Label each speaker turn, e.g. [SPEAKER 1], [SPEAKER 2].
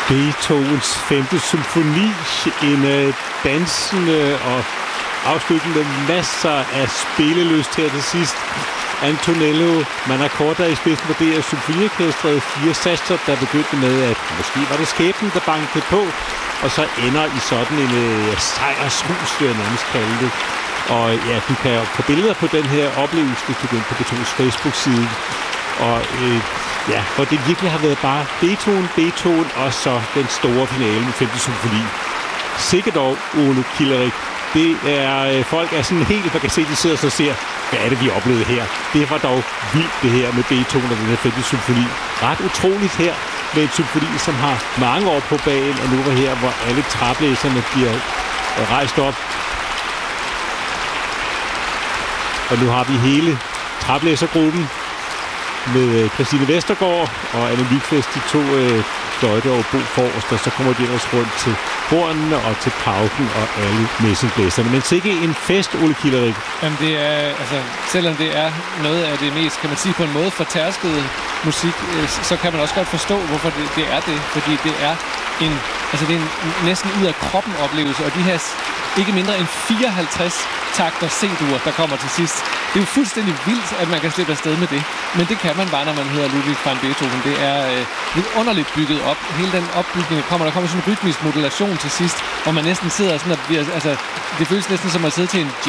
[SPEAKER 1] Beethovens 5. symfoni, en dansende og afsluttende med masser af spillelyst her til sidst. Antonello Manacorda i spidsen for DR Symfoniorkestret, 4 satser, der begyndte med, at måske var det skæbnen, der bankede på, og så ender i sådan en sejrsrus, vil jeg nærmest kalde det. Og ja, du kan jo få billeder på den her oplevelse, hvis du går ind på P2's Facebook-side. Og ja, hvor det virkelig har været bare Beethoven, og så den store finale med 5. symfoni. Sikkert dog, Ole Killerik. Det er, folk er sådan helt, man kan se, de sidder og ser, hvad er det, vi oplevede her. Det var dog vildt, det her med Beethoven og den her 5. symfoni. Ret utroligt her med en symfoni, som har mange år på bagen, og nu var her, hvor alle traplæserne bliver rejst op. Og nu har vi hele traplæsergruppen med Christine Vestergaard og Anne Lykvist, de to fløjte og Bo Forrest, og så kommer de ellers rundt til hornene og til pauken og alle messingblæserne. Men sikke en fest, Ole Killerik.
[SPEAKER 2] Jamen det er, altså, selvom det er noget af det mest, kan man sige, på en måde fortærskede musik, så kan man også godt forstå, hvorfor det er det. Fordi det er en næsten ud af kroppen oplevelse, og de her ikke mindre end 54 takter C-dur, der kommer til sidst. Det er jo fuldstændig vildt, at man kan slippe afsted med det. Men det kan man bare, når man hedder Ludwig van Beethoven. Det er lidt underligt bygget op. Hele den opbygning der kommer sådan en rytmisk modulation til sidst, hvor man næsten sidder sådan, det føles næsten som at sidde til en